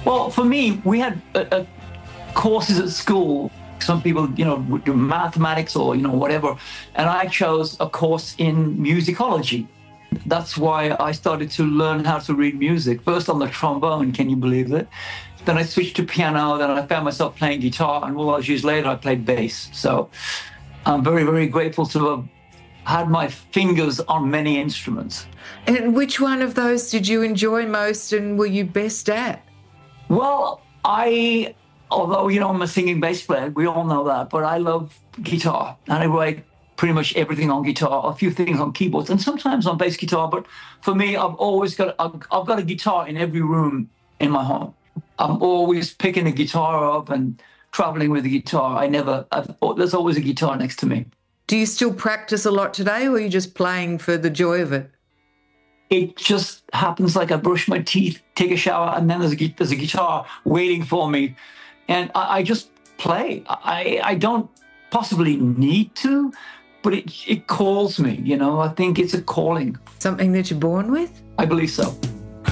Well, for me, we had courses at school. Some people, would do mathematics or, whatever. And I chose a course in musicology. That's why I started to learn how to read music. First on the trombone, can you believe it? Then I switched to piano, then I found myself playing guitar, and all those years later, I played bass. So I'm very, very grateful to have had my fingers on many instruments. And which one of those did you enjoy most and were you best at? Well, although, I'm a singing bass player, we all know that, but I love guitar. And I write pretty much everything on guitar, a few things on keyboards, and sometimes on bass guitar. But for me, I've got a guitar in every room in my home. I'm always picking a guitar up and traveling with a guitar. There's always a guitar next to me. Do you still practice a lot today, or are you just playing for the joy of it? It just happens like I brush my teeth, take a shower, and then there's a guitar waiting for me. And I just play. I don't possibly need to, but it calls me, I think it's a calling. Something that you're born with? I believe so.